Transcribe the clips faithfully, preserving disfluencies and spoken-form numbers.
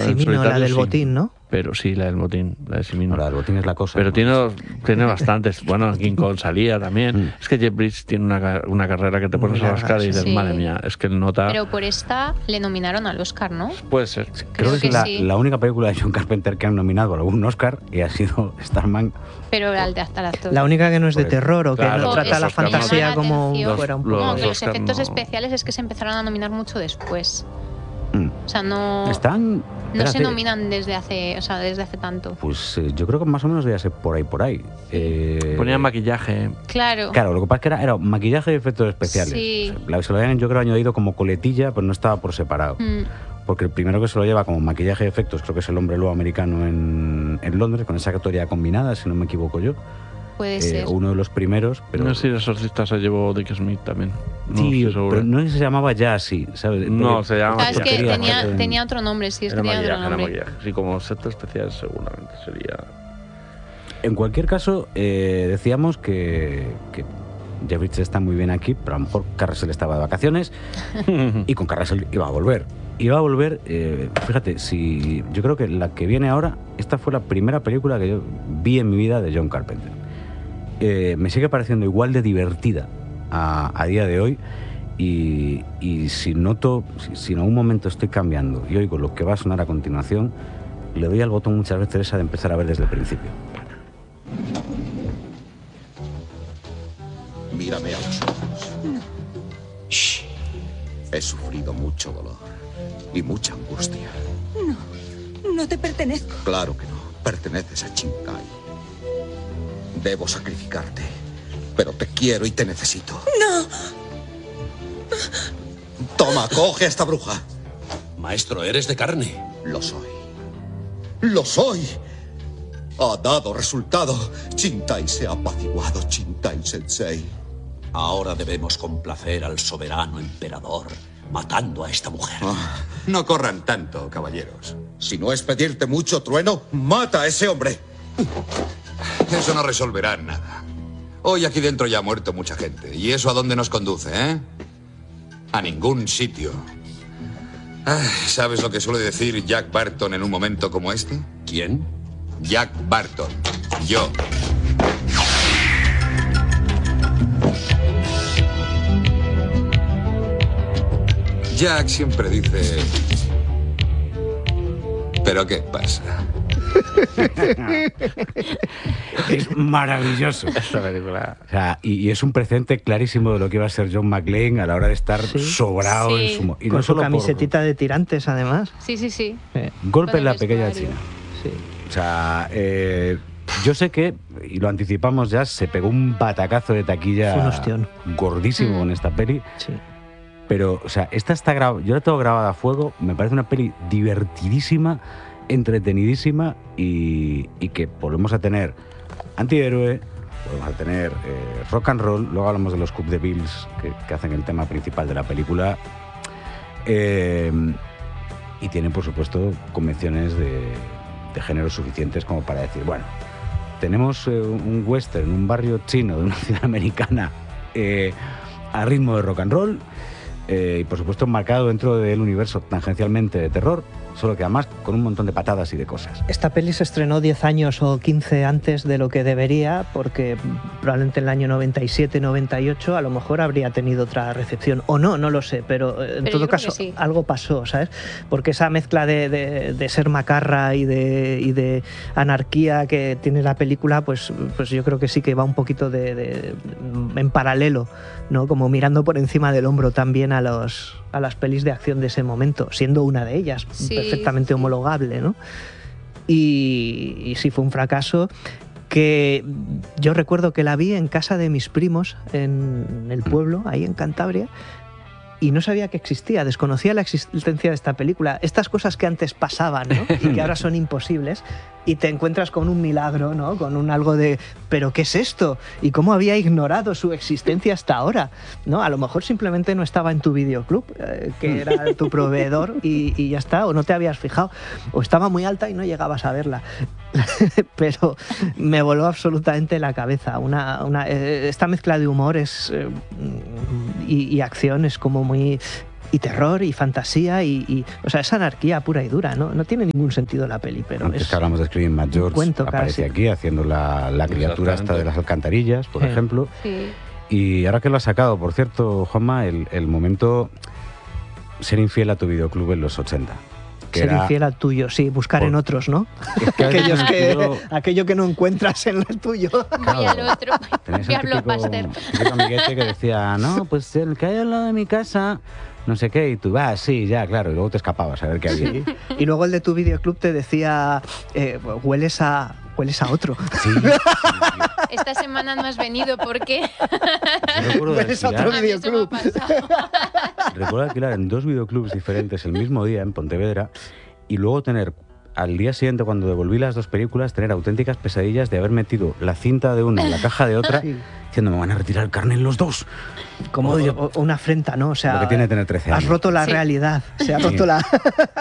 Cimino, la del sí. botín, ¿no? Pero sí, la del botín, la de Cimino. No, la del botín es la cosa. Pero ¿no? tiene, tiene bastantes. Bueno, King Kong salía también. Mm. Es que Jeff Bridges tiene una, una carrera que te Muy pones a larga, rascar y dices, sí. madre mía, es que el nota... Pero por esta le nominaron al Oscar, ¿no? Puede ser. Creo, Creo que es que la, sí. la única película de John Carpenter que han nominado a algún Oscar y ha sido Starman. Pero al de hasta la La única que no es de Pues, terror o que claro, no trata es la Oscar, ¿no? fantasía Llama la como atención. fuera un Los- poco. No, que los Oscar efectos no. especiales es que se empezaron a nominar mucho después. Mm. O sea, no, Están. no se espérate, nominan desde hace, o sea, desde hace tanto. Pues eh, yo creo que más o menos debía ser por ahí, por ahí. Eh, Ponía maquillaje. Claro. Claro, lo que pasa es que era, era maquillaje y efectos especiales. Sí. O sea, la- se lo habían yo creo añadido como coletilla, pero no estaba por separado. Mm, Porque el primero que se lo lleva como maquillaje y efectos creo que es el Hombre Lobo americano en, en Londres, con esa categoría combinada, si no me equivoco yo. puede Eh, ser. uno de los primeros, pero... No sé si el exorcista se llevó Dick Smith también. No Sí, estoy seguro. pero no es que se llamaba ya así, ¿sabes? No, Porque- se llama Claro, es que porquería, tenía, ¿no? tenía otro nombre, sí, es que Era tenía otro maquillaje, era nombre. maquillaje. Sí, como set especial seguramente sería... En cualquier caso, eh, decíamos que, que Jeff Bridges está muy bien aquí, pero a lo mejor Carrasel estaba de vacaciones y con Carrasel iba a volver. Iba a volver, eh, fíjate, si yo creo que la que viene ahora, esta fue la primera película que yo vi en mi vida de John Carpenter. Eh, me sigue pareciendo igual de divertida a, a día de hoy y, y si noto, si, si en algún momento estoy cambiando y oigo lo que va a sonar a continuación, le doy al botón muchas veces esa de empezar a ver desde el principio. Mírame a los ojos. Shh. He sufrido mucho dolor y mucha angustia. No, no te pertenezco. Claro que no. Perteneces a Chinkai. Debo sacrificarte, pero te quiero y te necesito. No. Toma, coge a esta bruja. Maestro, eres de carne. Lo soy. ¡Lo soy! Ha dado resultado. Chintai se ha apaciguado, Chintai Sensei. Ahora debemos complacer al soberano emperador, matando a esta mujer. Ah, no corran tanto, caballeros. Si no es pedirte mucho, Trueno, mata a ese hombre. Eso no resolverá nada. Hoy aquí dentro ya ha muerto mucha gente. ¿Y eso a dónde nos conduce, eh? A ningún sitio. Ay, ¿sabes lo que suele decir Jack Barton en un momento como este? ¿Quién? Jack Barton. Yo. Jack siempre dice... ¿Pero qué pasa? Es maravilloso. Esta película... O sea, y, y es un precedente clarísimo de lo que iba a ser John McClane a la hora de estar Sí. sobrado Sí. en su... mo- Y Con no su solo por camisetita de tirantes, además. Sí, sí, sí. Eh, golpe en la Con el pequeña vestuario. China. sí. O sea, eh, yo sé que, y lo anticipamos ya, se pegó un batacazo de taquilla Fue un ostión. gordísimo Mm. con esta peli. Sí. Pero, o sea, esta está grabada, yo la tengo grabada a fuego, me parece una peli divertidísima, entretenidísima y, y que volvemos a tener antihéroe, volvemos a tener eh, rock and roll, luego hablamos de los Coupe de Bills que, que hacen el tema principal de la película. Eh, y tiene, por supuesto, convenciones de, de género suficientes como para decir, bueno, tenemos eh, un western, un barrio chino de una ciudad americana eh, a ritmo de rock and roll, eh, y por supuesto marcado dentro del universo tangencialmente de terror, solo que además con un montón de patadas y de cosas. Esta peli se estrenó diez años o quince antes de lo que debería, porque probablemente en el año noventa y siete, noventa y ocho a lo mejor habría tenido otra recepción, o no, no lo sé, pero eh, en Pero todo yo creo caso que sí. algo pasó, ¿sabes? Porque esa mezcla de, de- de ser macarra y de, y de anarquía que tiene la película, pues, pues yo creo que sí que va un poquito de, de- en paralelo, ¿no? Como mirando por encima del hombro también a los a las pelis de acción de ese momento, siendo una de ellas, Sí, perfectamente sí. homologable, ¿no? Y, y sí fue un fracaso que yo recuerdo que la vi en casa de mis primos en el pueblo, ahí en Cantabria, y no sabía que existía, desconocía la existencia de esta película. Estas cosas que antes pasaban, ¿no? Y que ahora son imposibles, y te encuentras con un milagro, ¿no? Con un algo de, ¿pero qué es esto? ¿Y cómo había ignorado su existencia hasta ahora? ¿No? A lo mejor simplemente no estaba en tu videoclub, eh, que era tu proveedor, y, y ya está, o no te habías fijado, o estaba muy alta y no llegabas a verla. Pero me voló absolutamente la cabeza. Una, una, eh, esta mezcla de humor es, eh, y, y acción es como muy... y terror y fantasía y, y o sea, es anarquía pura y dura, ¿no? No tiene ningún sentido la peli, pero Antes es que hablamos de Screaming Mad George, cuento aparece casi. aquí haciendo la, la criatura esta de las alcantarillas, por Sí. ejemplo. Sí. Y ahora que lo has sacado, por cierto, Juanma, el, el momento ser infiel a tu videoclub en los ochenta. Que ser era- infiel al tuyo, sí, buscar Por- en otros, ¿no? Es que a veces Aquellos en el que, tuyo aquello que no encuentras en el tuyo. Voy al otro. tenías Voy el al típico, blockbuster. típico amiguete que decía, no, pues el que hay al lado de mi casa, no sé qué, y tú vas, sí, ya, claro, y luego te escapabas a ver qué había. Sí. Y luego el de tu videoclub te decía, eh, hueles a hueles a otro. Sí, Esta semana no has venido porque yo recuerdo de Hueles a otro alquilar, a mí eso me ha videoclub. pasado. recuerdo alquilar en dos videoclubs diferentes el mismo día en Pontevedra y luego tener, al día siguiente cuando devolví las dos películas, tener auténticas pesadillas de haber metido la cinta de una en la caja de otra, Sí. diciendo, me van a retirar carne en los dos. Como Oye, o- o una afrenta, ¿no? O sea, lo que tiene tener trece has años. roto la Sí. realidad. Se ha Sí. roto la.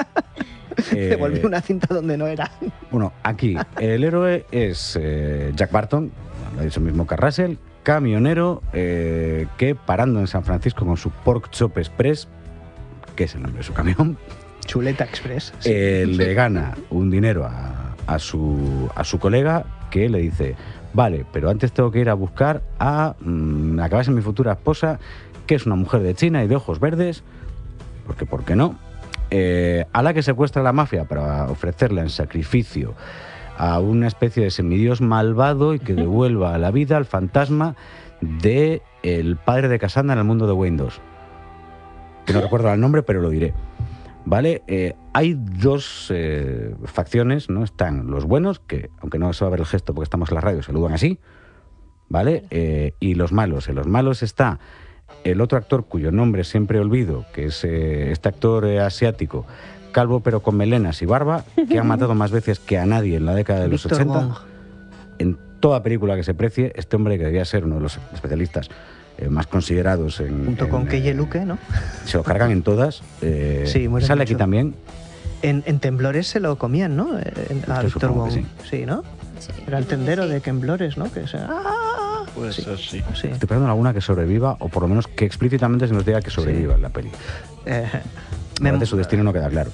Eh, Devolví una cinta donde no era. Bueno, aquí el héroe es eh, Jack Barton, lo ha dicho mismo que Russell, camionero eh, que parando en San Francisco con su Pork Chop Express, que es el nombre de su camión, Chuleta Express. sí. eh, le gana un dinero a, a su, a su colega que le dice, vale, pero antes tengo que ir a buscar a mm, acabarse mi futura esposa, que es una mujer de China y de ojos verdes, porque ¿por qué no? Eh, a la que secuestra la mafia para ofrecerla en sacrificio a una especie de semidios malvado y que devuelva a la vida al fantasma de el padre de Cassandra en el mundo de Windows. Que no recuerdo el nombre, pero lo diré. ¿Vale? Eh, hay dos eh, facciones, ¿no? Están los buenos, que aunque no se va a ver el gesto porque estamos en la radio, saludan así, ¿vale? Eh, y los malos. En los malos está el otro actor cuyo nombre siempre olvido, que es eh, este actor eh, asiático, calvo pero con melenas y barba, que ha matado más veces que a nadie en la década de los Víctor ochenta. Wong. En toda película que se precie, este hombre que debía ser uno de los especialistas eh, más considerados en... Junto en, con eh, Keye Luke, ¿no? se lo cargan en todas. eh, Sí, mueren sale aquí mucho. también. En, en Temblores se lo comían, ¿no? En- a Yo Víctor supongo Wong. que Sí. ¿no? Sí, Era el tendero sí. de Temblores, ¿no? Que se... ¡Ah! Pues sí. eso sí. Sí. Estoy esperando alguna que sobreviva, o por lo menos que explícitamente se nos diga que sobreviva en la peli. Eh, A me- veces su destino no queda claro.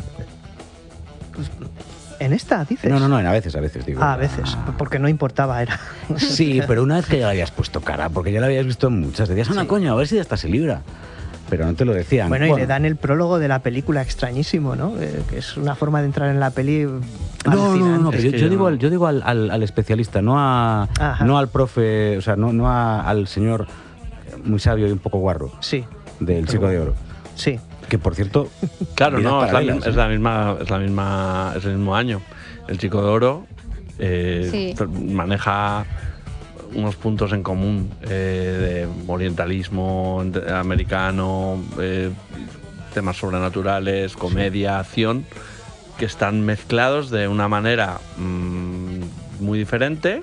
¿En esta, dices? No, no, no, en a veces, a veces, digo. Ah, a veces, Ah. porque no importaba, era. Sí, pero una vez que ya la habías puesto cara, porque ya la habías visto en muchas, decías, una Sí. coño, a ver si hasta se libra. Pero no te lo decían. Bueno, y le dan el prólogo de la película extrañísimo, ¿no? Eh, que es una forma de entrar en la peli. No, no, no, no, Es pero yo, que yo yo digo, no- al, yo digo al, al- al especialista, no, a, Ajá. no al profe, o sea, no, no a- al señor muy sabio y un poco guarro Sí, del Chico de Oro. sí. Que por cierto. Claro, vidas no, es la, paralelas, misma- ¿eh? es la misma, es la misma, es el mismo año. El Chico de Oro eh, Sí. tr- maneja unos puntos en común eh, de orientalismo ent- americano, eh, temas sobrenaturales, comedia, acción, que están mezclados de una manera mm, muy diferente,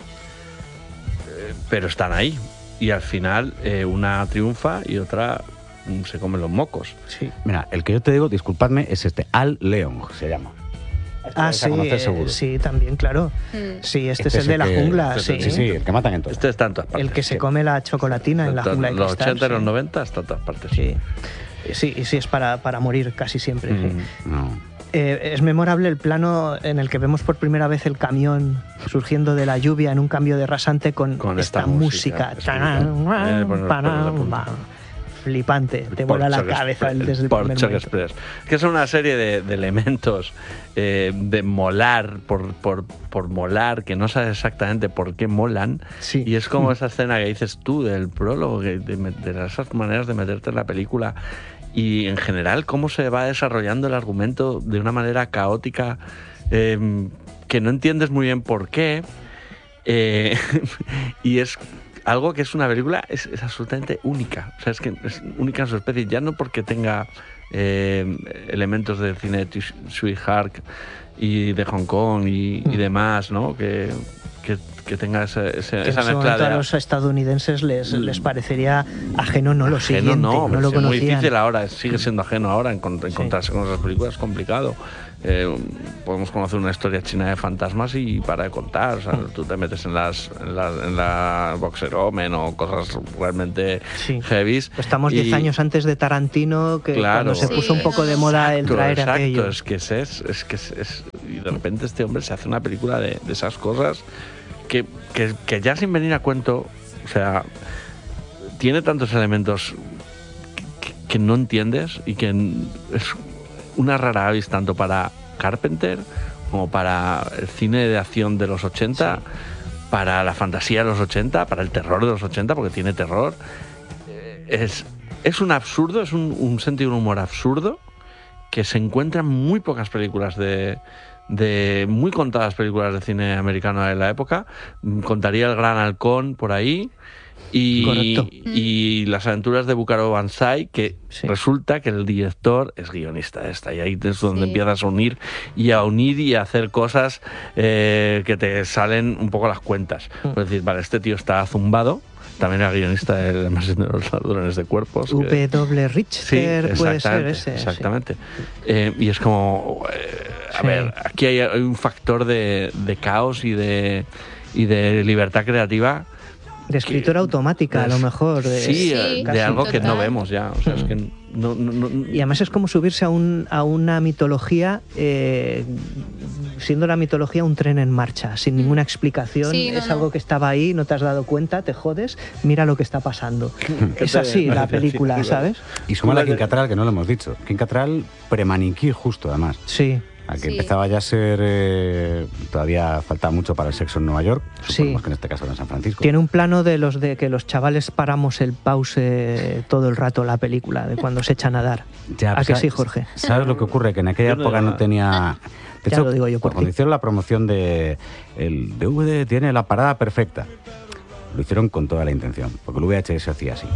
eh, pero están ahí. Y al final eh, una triunfa y otra mm, se come los mocos. Sí. Mira, el que yo te digo, disculpadme, es este, Al Leong, se llama. Ah, Vais a sí, conocer eh, seguro. sí, también, claro. Mm. Sí, este, Este es el de la que- jungla, este- sí. Sí, sí, el que matan en todo. Este está en todas partes. El que se sí. come la chocolatina en la Los jungla de cristal. ochenta y los sí. noventa está en todas partes. Sí. Sí, y sí, es para, para morir casi siempre. sí. Mm. No. Eh, es memorable el plano en el que vemos por primera vez el camión surgiendo de la lluvia en un cambio de rasante con, Con esta, esta música. música. Es brutal. Eh, poner los pelos de punta. Flipante, te vuela la Porsche cabeza Express, desde el Porsche primer momento. Express. Que es una serie de, de elementos eh, de molar por, por, por molar, que no sabes exactamente por qué molan. Sí. Y es como esa escena que dices tú del prólogo, que de, me- de esas maneras de meterte en la película. Y en general, cómo se va desarrollando el argumento de una manera caótica, eh, que no entiendes muy bien por qué. Eh, y es algo que es una película, es, es absolutamente única. O sea, es que es única en su especie, ya no porque tenga eh, elementos del cine de Sweetheart y de Hong Kong y, y demás, ¿no? Que, que, que tenga ese, ese, Que esa en ese mezcla momento de... a los estadounidenses les, les parecería ajeno, no lo Ajeno, siguiente, no, no, lo es muy conocían. difícil ahora, sigue siendo ajeno ahora, encont- encontrarse con esas películas es complicado. Eh, podemos conocer una historia china de fantasmas y para de contar, o sea, Mm. tú te metes en las en la, en la Boxeromen o cosas realmente Sí. heavies. Estamos diez y- años antes de Tarantino, que Claro. cuando se Sí, puso un poco de moda el Exacto, traer exacto, aquello. es que es, es, es que es, es- y de repente este hombre se hace una película de, de esas cosas que, que, que ya sin venir a cuento, o sea, tiene tantos elementos que, que no entiendes y que es una rara avis tanto para Carpenter como para el cine de acción de los ochenta, Sí. para la fantasía de los ochenta, para el terror de los ochenta, porque tiene terror. Eh, Es, es un absurdo, es un, un sentido de humor absurdo que se encuentra en muy pocas películas de, de muy contadas películas de cine americano de la época. Contaría El Gran Halcón por ahí y, Correcto. y Las aventuras de Bucaro Banzai, que Sí. resulta que el director es guionista de esta, y ahí es donde Sí. empiezas a unir y a unir y a hacer cosas eh, que te salen un poco las cuentas. Mm. Es decir, vale, este tío está zumbado, también era guionista de La Mansión de los ladrones de cuerpos. que- W. Sí, Richter puede ser exactamente, ese. sí. exactamente. Eh, y es como, eh, a Sí. ver, aquí hay, hay un factor de, de caos y de, y de libertad creativa. De escritura que- automática, a lo es- mor. De, Sí, Sí, eh, casi. de algo que no total. vemos ya. O sea, es que no, no- no- Y además es como subirse a, un, a una mitología, eh, siendo la mitología un tren en marcha, sin ninguna explicación. Sí, no, es no. algo que estaba ahí, no te has dado cuenta, te jodes, mira lo que está pasando. Es te- así la película, sí, ¿sabes? Y suma la Kim Cattrall, que no lo hemos dicho. Kim Cattrall premaniquí justo, además. Sí. A que Sí. empezaba ya a ser... eh, todavía falta mucho para el sexo en Nueva York. Sí. Suponemos que en este caso era en San Francisco. Tiene un plano de los de que los chavales paramos el pause todo el rato la película, de cuando se echan a dar. Ya, ¿A pues, que ¿sabes- sí, Jorge? ¿Sabes lo que ocurre? Que en aquella Yo no época digo no nada. tenía... De Ya lo digo yo por cuando ti. hicieron la promoción de... El D V D tiene la parada perfecta. Lo hicieron con toda la intención, porque el V H S hacía así.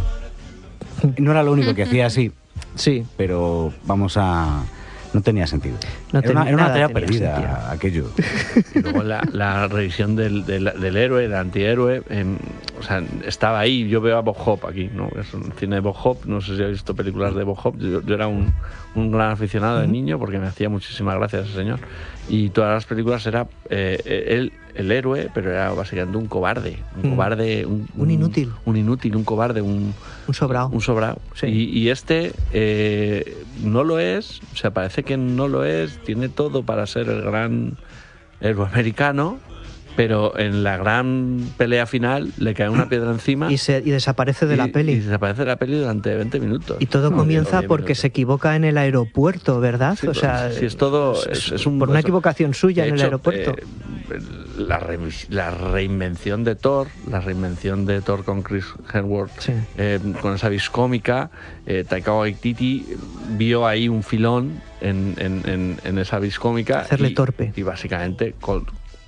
No era lo único que hacía así, Sí. pero vamos a... No tenía sentido. No era, una, tenía- era una nada tarea tenía perdida sentido. aquello. Y luego la, la revisión del, del, del héroe, del antihéroe, em, o sea, estaba ahí. Yo veo a Bob Hope aquí, ¿no? Es un cine de Bob Hope. No sé si habéis visto películas de Bob Hope. Yo, yo era un, un gran aficionado de niño porque me hacía muchísima gracia ese señor. Y todas las películas era eh, él, el héroe, pero era básicamente un cobarde. Un Mm. cobarde. Un, Un inútil. Un inútil, un cobarde, un, Un sobrado. un sobrado. Sí. Y, y este eh, no lo es, o sea, parece que no lo es, tiene todo para ser el gran héroe americano, pero en la gran pelea final le cae una piedra encima Y, se, y desaparece de la y- peli. y desaparece de la peli durante veinte minutos. Y todo No, comienza o diez porque minutos. se equivoca en el aeropuerto, ¿verdad? Sí, o sea, sí, es todo. Es, es un, por una es- equivocación suya de en el hecho, aeropuerto. eh, la, re- la reinvención de Thor, la reinvención de Thor con Chris Hemsworth, Sí. eh, con esa vis cómica, eh, Taika Waititi vio ahí un filón en, en, en, en esa vis cómica. Hacerle y, torpe. Y básicamente co-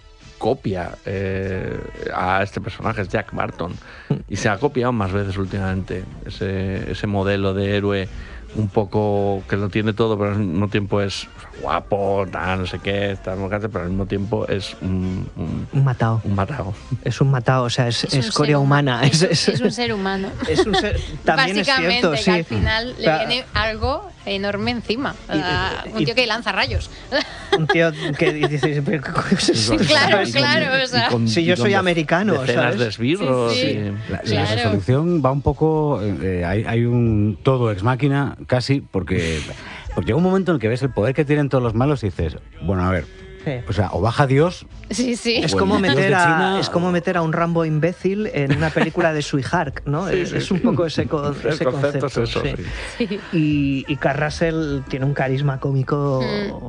copia eh, a este personaje, es Jack Barton. Y se ha copiado más veces últimamente ese, ese modelo de héroe un poco que lo tiene todo, pero al mismo tiempo es guapo, tal, no sé qué, tal, pero al mismo tiempo es un, un, Un matado. un matado. Es un matado, o sea, es, Es un escoria ser humana. humano. Es, es- Es un ser humano. es un ser- también es Básicamente, cierto, que sí. al final le Claro. viene algo enorme encima. Y- Ah, y- un tío que lanza rayos. Un tío que dice, "Pero, ¿qué coño es eso?". Claro, ¿Sabes? claro, o sea. Si yo soy americano, decenas ¿sabes? de esbirros. Sí, sí. y- La, la Claro. resolución va un poco... eh, hay, hay un todo ex máquina, casi, porque, porque llega un momento en el que ves el poder que tienen todos los malos y dices, bueno, a ver, Sí. o sea, o baja Dios... Sí, sí. Es Bueno, como, los meter de a, China- es como meter a un Rambo imbécil en una película de Sweetheart, ¿no? Sí, es, sí, es un sí. poco ese, co- El ese concepto concepto. es eso, sí. sí. Sí. Y, y Kurt Russell tiene un carisma cómico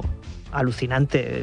alucinante.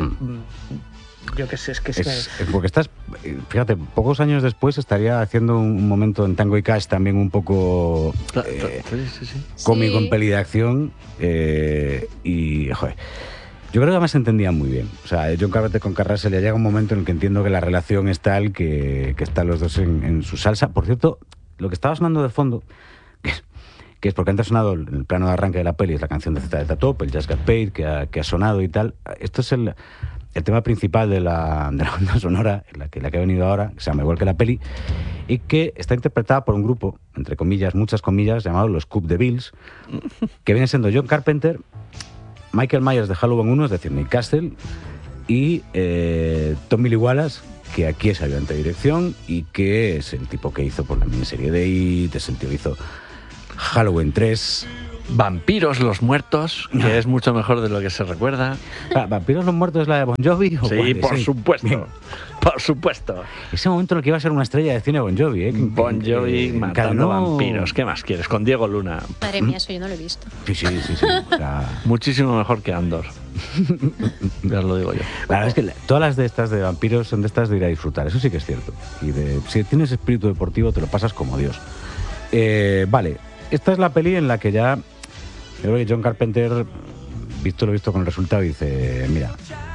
Yo qué sé, es que es, Es, es porque estás, eh, fíjate, pocos años después estaría haciendo un momento en Tango y Cash también un poco eh, Sí, sí, sí. cómico Sí. en peli de acción eh, y, joder, yo creo que además se entendían muy bien. O sea, John Carpenter con Kurt Russell ya llega un momento en el que entiendo que la relación es tal que, que están los dos en, en su salsa. Por cierto, lo que estaba sonando de fondo, que es, que es porque antes ha sonado en el plano de arranque de la peli, es la canción de Z de Top, el Just Got Paid, que ha, que ha sonado y tal. Esto es el... el tema principal de la, de la banda sonora, la que, la que ha venido ahora, que se llama igual que la peli, y que está interpretada por un grupo, entre comillas, muchas comillas, llamado los Cup de Bills, que viene siendo John Carpenter, Michael Myers de Halloween uno, es decir, Nick Castle, y eh, Tommy Lee Wallace, que aquí es ayudante de dirección y que es el tipo que hizo por la miniserie de It, es el tío que hizo Halloween tres... Vampiros los muertos, que no. es mucho mejor de lo que se recuerda. Ah, ¿Vampiros los muertos es la de Bon Jovi? ¿O sí, por sí, supuesto. Bien. Por supuesto. Ese momento en el que iba a ser una estrella de cine Bon Jovi, ¿eh? Bon Jovi que, matando no... vampiros. ¿Qué más quieres? Con Diego Luna. Madre mía, eso yo no lo he visto. Sí, sí, sí. sí. O sea... Muchísimo mejor que Andor. Ya os lo digo yo. La verdad es que todas las de estas de vampiros son de estas de ir a disfrutar. Eso sí que es cierto. Y de, si tienes espíritu deportivo, te lo pasas como Dios. Eh, vale. Esta es la peli en la que ya... Yo creo que John Carpenter, visto lo visto con el resultado, dice, mira,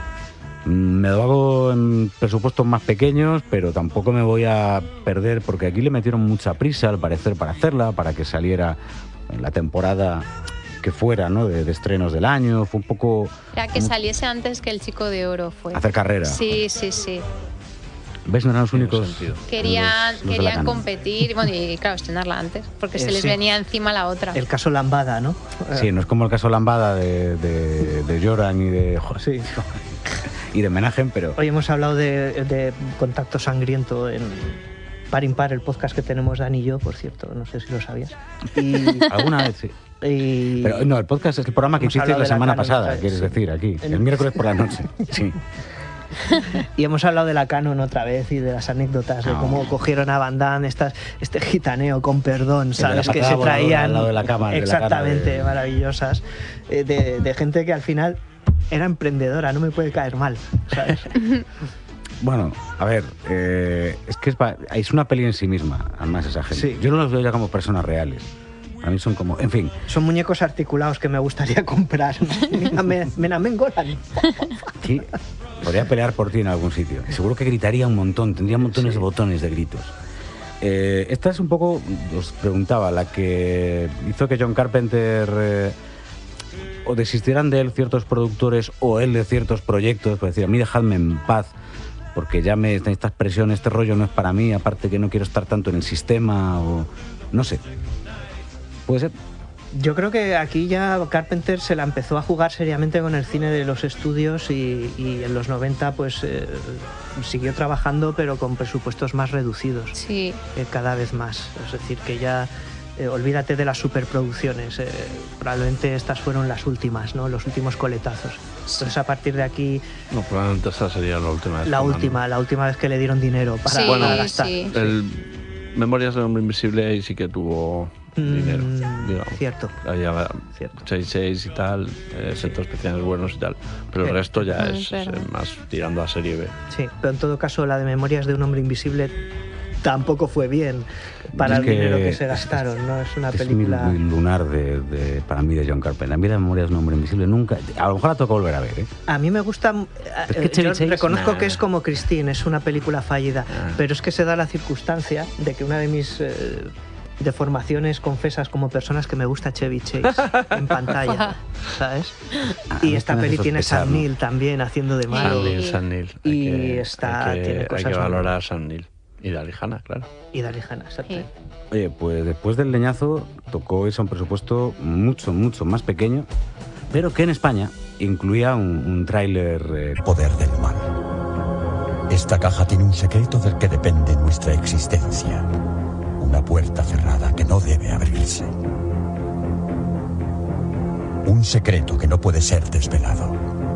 me lo hago en presupuestos más pequeños, pero tampoco me voy a perder, porque aquí le metieron mucha prisa, al parecer, para hacerla, para que saliera en la temporada que fuera, ¿no? De, de estrenos del año. Fue un poco... Era que saliese antes que El Chico de Oro fue. Hacer carrera. Sí, sí, sí. ¿Ves? No eran los únicos. Querían, los, los querían competir, bueno, y claro, estrenarla antes, porque eh, se les sí. venía encima la otra. El caso Lambada, ¿no? Sí, no es como el caso Lambada de, de, de Joran y de sí. y de Menahem, pero... Hoy hemos hablado de, de Contacto Sangriento en Par Impar, el podcast que tenemos Dani y yo, por cierto, no sé si lo sabías. Y... Alguna vez, sí. Y... Pero no, el podcast es el programa que hiciste la, la semana pasada, quieres sí. decir, aquí, el miércoles por la noche. Sí. Y hemos hablado de la Canon otra vez y de las anécdotas no. de cómo cogieron a Van Damme estas, este gitaneo con perdón, ¿sabes? Que se traían al lado de la cama, exactamente, de la de... maravillosas, de, de gente que al final era emprendedora, no me puede caer mal, ¿sabes? Bueno, a ver, eh, es que es, es una peli en sí misma, además esa gente. Sí. Yo no los veo ya como personas reales. A mí son como, en fin. Son muñecos articulados que me gustaría comprar. me, me, me engolan. Sí, podría pelear por ti en algún sitio. Seguro que gritaría un montón, tendría montones sí. de botones de gritos. Eh, esta es un poco, os preguntaba, la que hizo que John Carpenter eh, o desistieran de él ciertos productores o él de ciertos proyectos, pues decir, a mí dejadme en paz, porque ya me esta presión, este rollo no es para mí, aparte que no quiero estar tanto en el sistema, o no sé. ¿Puede ser? Yo creo que aquí ya Carpenter se la empezó a jugar seriamente con el cine de los estudios y, y en los noventa pues eh, siguió trabajando pero con presupuestos más reducidos. Sí. Eh, cada vez más. Es decir, que ya eh, olvídate de las superproducciones. Eh, probablemente estas fueron las últimas, ¿no? Los últimos coletazos. Entonces a partir de aquí... No, probablemente esa sería la última vez. La última, la última vez que le dieron dinero para, sí, para gastar. Sí. El Memorias del Hombre Invisible ahí sí que tuvo... dinero, mm, digamos. Cierto. Había cierto. seis seis y tal, eh, efectos sí. especiales buenos y tal, pero sí. el resto ya no, es, es más tirando a serie B. Sí, pero en todo caso la de Memorias de un Hombre Invisible tampoco fue bien para es el que dinero que se gastaron, es, ¿no? Es una es película... muy, muy lunar de, de, para mí de John Carpenter. A mí la Memorias de un Hombre Invisible nunca... A lo mejor la toco volver a ver, ¿eh? A mí me gusta... Es que yo Chevy reconozco nah. que es como Christine, es una película fallida, nah. pero es que se da la circunstancia de que una de mis... Eh, de formaciones confesas como personas que me gusta Chevy Chase en pantalla, ¿sabes? Ah, y esta peli tiene Sam ¿no? Neill también haciendo de malo. Sam Neill, Sam Neill. Y hay que, está, hay que, tiene cosas hay que valorar muy... a Sam Neill. Y Daryl Hannah, claro. Y Daryl Hannah, exacto. Sí. Oye, pues después del leñazo tocó irse a un presupuesto mucho, mucho más pequeño, pero que en España incluía un, un tráiler... Eh... Poder del mal. Esta caja tiene un secreto del que depende nuestra existencia. Una puerta cerrada que no debe abrirse. Un secreto que no puede ser desvelado.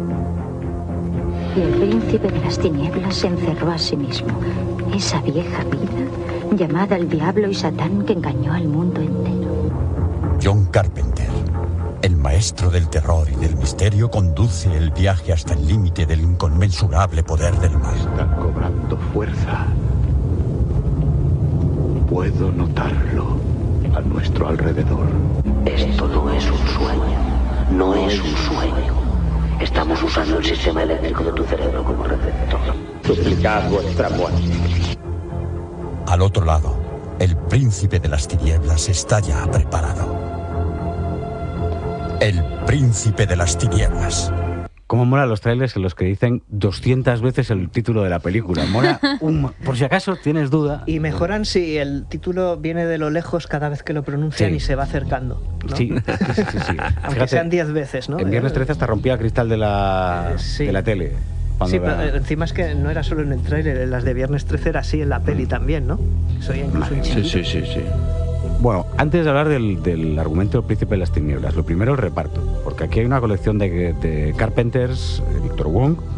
Y el príncipe de las tinieblas se encerró a sí mismo. Esa vieja vida, llamada el diablo y Satán, que engañó al mundo entero. John Carpenter, el maestro del terror y del misterio, conduce el viaje hasta el límite del inconmensurable poder del mal. Está cobrando fuerza. Puedo notarlo a nuestro alrededor. Esto no es un sueño, no es un sueño. Estamos usando el sistema eléctrico de tu cerebro como receptor. Suplicad vuestra muerte. Al otro lado, el príncipe de las tinieblas está ya preparado. El príncipe de las tinieblas. Cómo mola los trailers en los que dicen doscientas veces el título de la película. Mola un... Por si acaso tienes duda. Y mejoran si el título viene de lo lejos cada vez que lo pronuncian Sí. y se va acercando, ¿no? Sí, sí, sí. sí. Aunque Fíjate, sean diez veces, ¿no? En Viernes trece hasta rompía el cristal de la, Eh, sí. de la tele. cuando Sí, la- pero encima es que no era solo en el tráiler, en las de Viernes trece era así en la peli también, ¿no? Soy incluso un Sí, chiquito. sí, sí, sí. Bueno, antes de hablar del, del argumento del Príncipe de las Tinieblas, lo primero el reparto, porque aquí hay una colección de, de Carpenters, eh, Victor Wong,